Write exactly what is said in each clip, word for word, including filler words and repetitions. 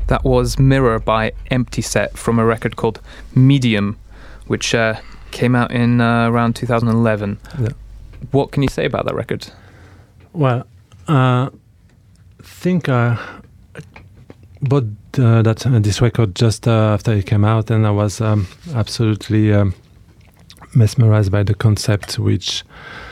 That was Mirror by Empty Set from a record called Medium, which uh, came out in uh, around two thousand eleven. Yeah. What can you say about that record? Well, I uh, think I bought uh, that uh, this record just uh, after it came out, and I was um, absolutely um, mesmerized by the concept, which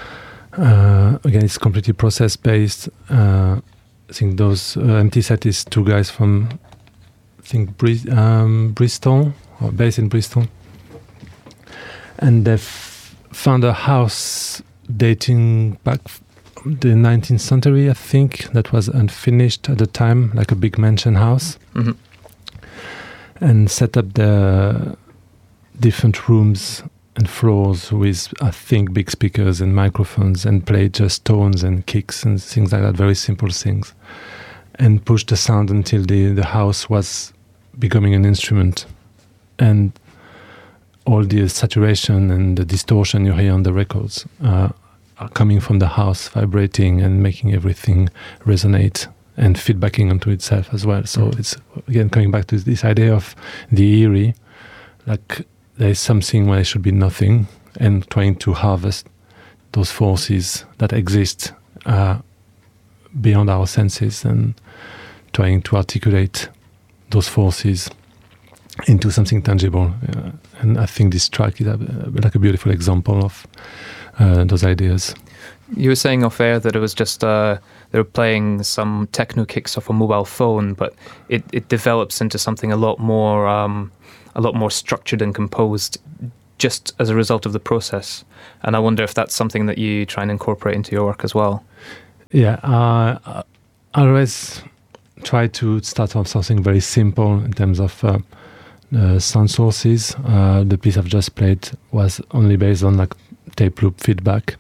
uh, again is completely process based. Uh, I think those uh, Empty Set is two guys from I think Bri- um, Bristol, or based in Bristol, and they've found a house dating back the nineteenth century, I think, that was unfinished at the time, like a big mansion house, Mm-hmm. and set up the different rooms and floors with, I think, big speakers and microphones, and played just tones and kicks and things like that, very simple things, and pushed the sound until the, the house was becoming an instrument. And all the saturation and the distortion you hear on the records uh, are coming from the house, vibrating and making everything resonate and feedbacking onto itself as well. So mm. it's, again, coming back to this idea of the eerie, like there's something where there should be nothing, and trying to harvest those forces that exist uh, beyond our senses, and trying to articulate those forces into something tangible. Uh, and I think this track is a, like a beautiful example of uh, those ideas. You were saying off air that it was just uh, they were playing some techno kicks off a mobile phone, but it, it develops into something a lot more um, a lot more structured and composed just as a result of the process. And I wonder if that's something that you try and incorporate into your work as well. Yeah, uh, I always try to start off something very simple in terms of uh, uh, sound sources. Uh, the piece I've just played was only based on like tape loop feedback.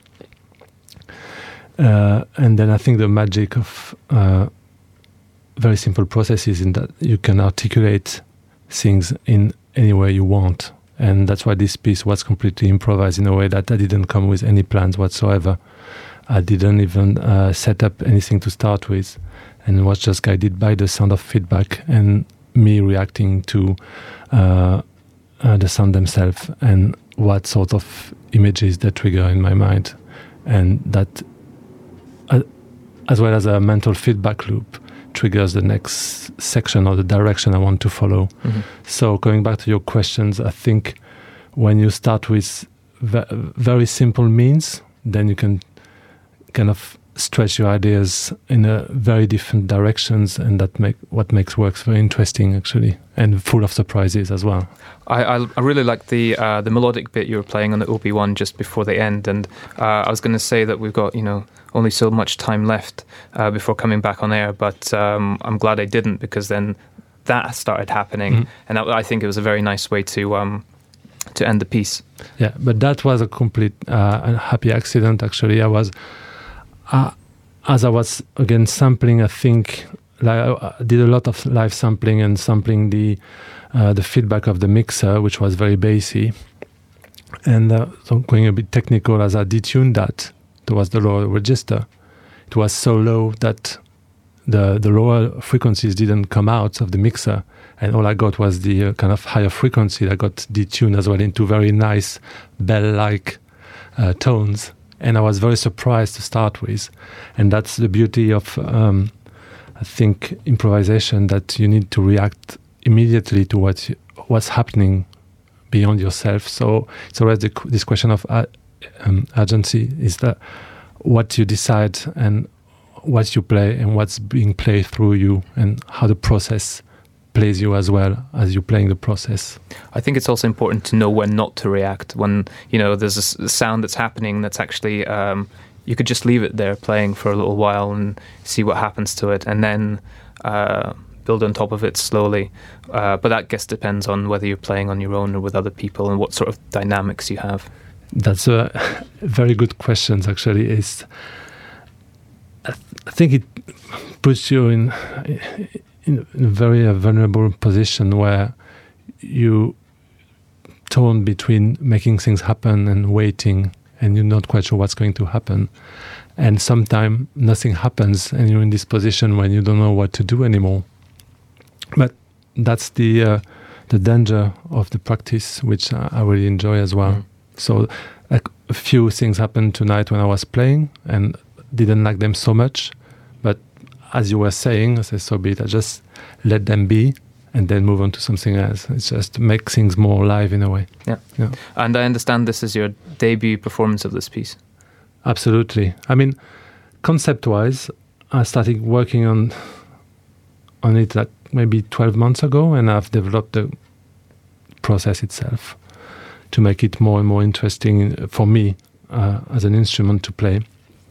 Uh, and then I think the magic of uh, very simple processes in that you can articulate things in any way you want. And that's why this piece was completely improvised in a way that I didn't come with any plans whatsoever. I didn't even uh, set up anything to start with, and was just guided by the sound of feedback and me reacting to uh, uh, the sound themselves and what sort of images they trigger in my mind. And that, uh, as well as a mental feedback loop, triggers the next section or the direction I want to follow. Mm-hmm. So going back to your questions, I think when you start with ve- very simple means, then you can kind of stretch your ideas in a very different directions, and that make what makes works very interesting actually, and full of surprises as well. I, I, I really like the uh, the melodic bit you were playing on the O B one just before the end, and uh, I was going to say that we've got, you know, only so much time left uh, before coming back on air, but um, I'm glad I didn't, because then that started happening, mm-hmm. and I, I think it was a very nice way to um, to end the piece. Yeah, but that was a complete uh, happy accident actually. I was uh, as I was again sampling, I think like, I did a lot of live sampling and sampling the uh, the feedback of the mixer, which was very bassy, and uh, so going a bit technical, as I detuned that towards the lower register, it was so low that the the lower frequencies didn't come out of the mixer, and all I got was the uh, kind of higher frequency that got detuned as well into very nice bell-like uh, tones. And I was very surprised to start with. And that's the beauty of, um, I think, improvisation, that you need to react immediately to what you, what's happening beyond yourself. So it's always the, this question of uh, um, urgency, is that what you decide and what you play and what's being played through you, and how the process plays you as well as you're playing the process. I think it's also important to know when not to react. When, you know, there's a sound that's happening that's actually, um, you could just leave it there playing for a little while and see what happens to it, and then uh, build on top of it slowly. Uh, but that, I guess, depends on whether you're playing on your own or with other people, and what sort of dynamics you have. That's a very good question, actually. Is I, th- I think it puts you in in a very uh, vulnerable position where you torn between making things happen and waiting, and you're not quite sure what's going to happen. And sometimes nothing happens, and you're in this position when you don't know what to do anymore. But that's the uh, the danger of the practice, which I, I really enjoy as well. Mm. So like a few things happened tonight when I was playing and didn't like them so much, but as you were saying, I said, so be it. I just let them be and then move on to something else. It's just to make things more live in a way. Yeah. yeah. And I understand this is your debut performance of this piece. Absolutely. I mean, concept-wise, I started working on on it like maybe twelve months ago, and I've developed the process itself to make it more and more interesting for me uh, as an instrument to play.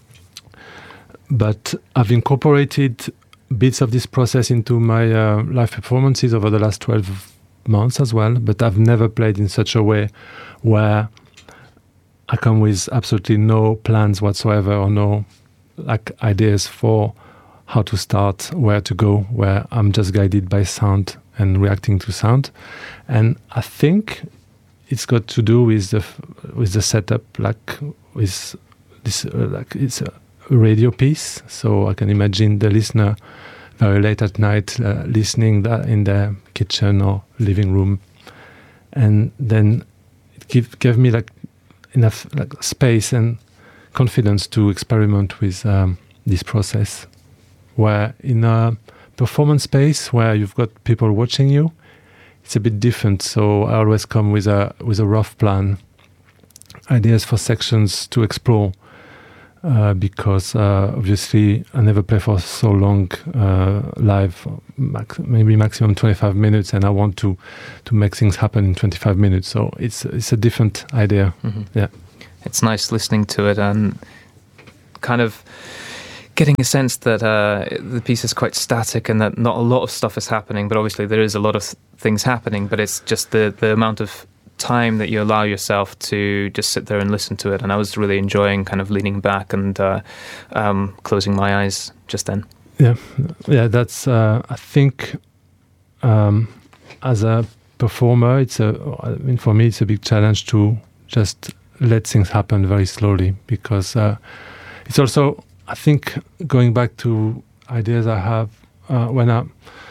But I've incorporated bits of this process into my uh, live performances over the last twelve months as well, but I've never played in such a way where I come with absolutely no plans whatsoever or no like ideas for how to start, where to go, where I'm just guided by sound and reacting to sound. And I think it's got to do with the with the setup, like with this, uh, like it's a radio piece. So I can imagine the listener very late at night uh, listening that in their kitchen or living room, and then it give, gave me like enough like space and confidence to experiment with um, this process. Where in a performance space where you've got people watching you, it's a bit different. So I always come with a with a rough plan, ideas for sections to explore, uh, because uh, obviously I never play for so long uh, live, max, maybe maximum twenty-five minutes, and I want to to make things happen in twenty-five minutes. So it's it's a different idea. Mm-hmm. Yeah, it's nice listening to it and kind of getting a sense that uh, the piece is quite static and that not a lot of stuff is happening, but obviously there is a lot of th- things happening, but it's just the, the amount of time that you allow yourself to just sit there and listen to it. And I was really enjoying kind of leaning back and uh, um, closing my eyes just then. Yeah, yeah, that's, uh, I think, um, as a performer, it's a, I mean, for me, it's a big challenge to just let things happen very slowly, because uh, it's also, I think, going back to ideas I have uh, when I,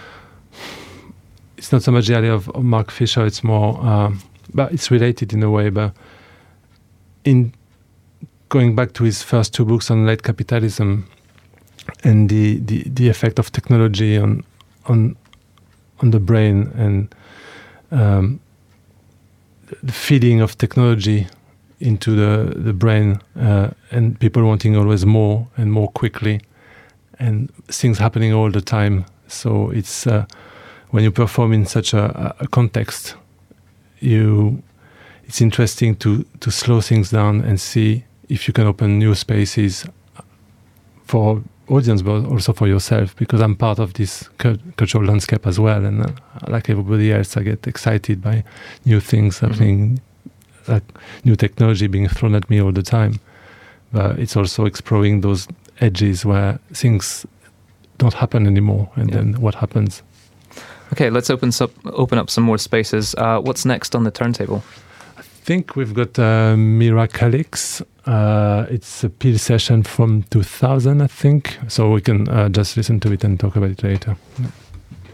it's not so much the idea of, of Mark Fisher, it's more, um, but it's related in a way, but in going back to his first two books on late capitalism and the, the, the effect of technology on on on the brain and um, the feeding of technology into the, the brain uh, and people wanting always more and more quickly and things happening all the time. So it's uh, when you perform in such a, a context, you it's interesting to, to slow things down and see if you can open new spaces for audience, but also for yourself, because I'm part of this cultural landscape as well. And uh, like everybody else, I get excited by new things happening, mm-hmm. like new technology being thrown at me all the time. But it's also exploring those edges where things don't happen anymore, and yeah. then what happens. Okay, let's open up, open up some more spaces. Uh, what's next on the turntable? I think we've got uh, Miracalix. Uh, it's a Peel session from two thousand, I think. So we can uh, just listen to it and talk about it later. Yeah.